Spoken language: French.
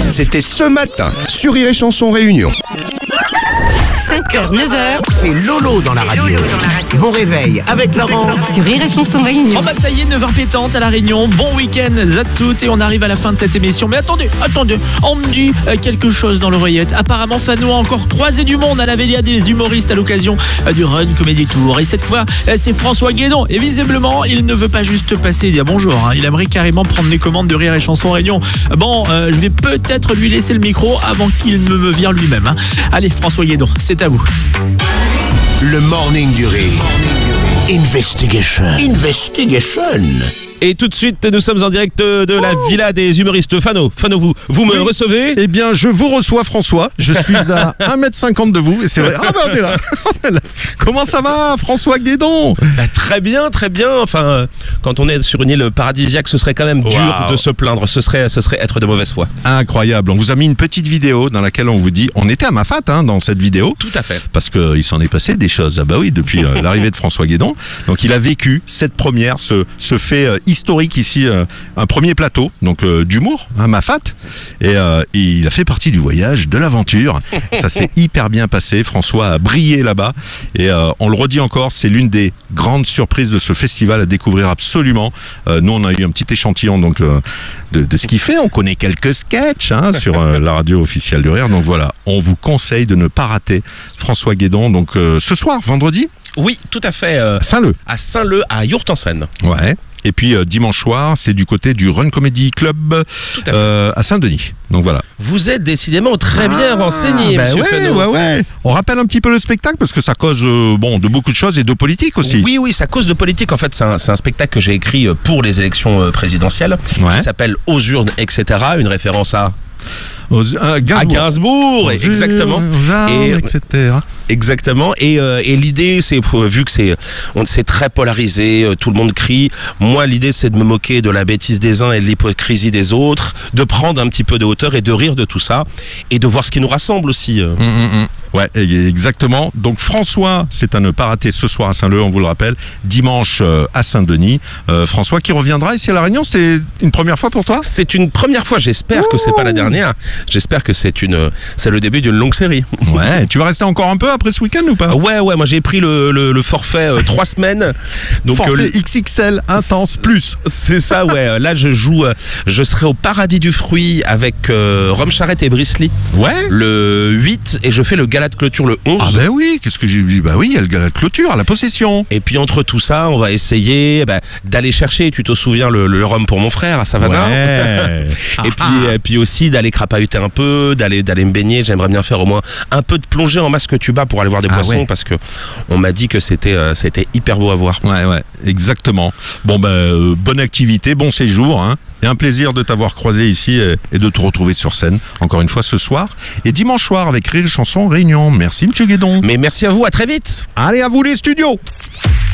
C'était ce matin sur Rire et Chanson Réunion. 5h, 9h, C'est Lolo dans la radio. Bon réveil avec Laurent. sur Rire et Chanson Réunion. Oh bah ça y est, 9h pétante à La Réunion. Bon week-end à toutes et on arrive à la fin de cette émission. Mais attendez, on me dit quelque chose dans l'oreillette. Apparemment, Fano a encore croisé du monde à la Vélia des humoristes à l'occasion du Run Comedy Tour. Et cette fois, c'est François Guédon. Et visiblement, il ne veut pas juste passer et dire bonjour. Il aimerait carrément prendre les commandes de Rire et Chanson Réunion. Bon, je vais peut-être lui laisser le micro avant qu'il ne me vire lui-même. Allez, François Guédon, c'est à vous. Le morning du rire. Investigation. Et tout de suite, nous sommes en direct de la villa des humoristes. Fano, vous me recevez? Eh bien, je vous reçois, François. Je suis à 1m50 de vous. Et c'est vrai. Ah, ben, on est là. Comment ça va, François Guédon? Bah, très bien. Enfin, quand on est sur une île paradisiaque, ce serait quand même dur de se plaindre. Ce serait être de mauvaise foi. Incroyable. On vous a mis une petite vidéo dans laquelle on vous dit... On était à Mafat dans cette vidéo. Tout à fait. Parce qu'il s'en est passé des choses. Ah bah oui, depuis l'arrivée de François Guédon. Donc, il a vécu cette première, ce fait historique ici, un premier plateau, donc d'humour, Mafat. Et il a fait partie du voyage, de l'aventure. Ça s'est hyper bien passé. François a brillé là-bas. Et on le redit encore, c'est l'une des grandes surprises de ce festival à découvrir absolument. Nous, on a eu un petit échantillon donc de ce qu'il fait. On connaît quelques sketchs sur la radio officielle du rire. Donc voilà, on vous conseille de ne pas rater François Guédon. Donc ce soir, vendredi, Oui, tout à fait. Saint-Leu. À Saint-Leu, à Yourtes-en-Seine. Ouais. Et puis dimanche soir, c'est du côté du Run Comedy Club Tout à à Saint-Denis. Donc voilà. Vous êtes décidément très bien renseigné, Ben monsieur Fano. ouais. On rappelle un petit peu le spectacle parce que ça cause de beaucoup de choses et de politique aussi. Oui, ça cause de politique. En fait, c'est un spectacle que j'ai écrit pour les élections présidentielles, Ouais. qui s'appelle Aux urnes, etc. Une référence à Gainsbourg. Gainsbourg, exactement. Et- etc. Exactement. Et l'idée, c'est vu que c'est très polarisé, tout le monde crie. Moi, l'idée, c'est de me moquer de la bêtise des uns et de l'hypocrisie des autres, de prendre un petit peu de hauteur et de rire de tout ça, et de voir ce qui nous rassemble aussi. Ouais, exactement. Donc François, c'est à ne pas rater ce soir à Saint-Leu, on vous le rappelle. Dimanche à Saint-Denis. François qui reviendra ici à La Réunion, c'est une première fois pour toi? C'est une première fois. J'espère que c'est pas la dernière. J'espère que c'est le début d'une longue série. Ouais. Tu vas rester encore un peu après ce week-end ou pas? Ouais. Moi, j'ai pris le forfait 3 semaines. Donc Forfait XXL intense plus. c'est ça, ouais. Là, je joue. Je serai au Paradis du Fruit avec Rome Charrette et Brice Lee Ouais. le 8 et je fais le gala de clôture le 11. Ah ben oui, qu'est-ce que j'ai dit? Bah oui, il y a le gala de clôture à la Possession. Et puis entre tout ça, on va essayer d'aller chercher, tu te souviens, le rhum pour mon frère à Savannah. Ouais. Et puis aussi d'aller crapahuter un peu, d'aller me baigner. J'aimerais bien faire au moins un peu de plongée en masque tuba pour aller voir des poissons ouais. parce que on m'a dit que c'était hyper beau à voir. Ouais, exactement. Bon bonne activité, bon séjour, et un plaisir de t'avoir croisé ici et de te retrouver sur scène, encore une fois ce soir, et dimanche soir avec Rire et Chanson Réunion. Merci Monsieur Guédon. Mais merci à vous, à très vite. Allez, à vous les studios.